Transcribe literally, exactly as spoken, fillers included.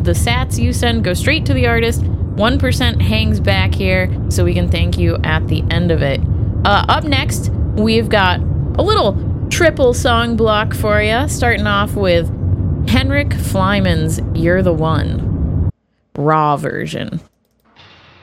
of the sats you send go straight to the artist. one percent hangs back here so we can thank you at the end of it. Uh, up next, we've got a little triple song block for you, starting off with Henrik Flyman's You're the One, raw version.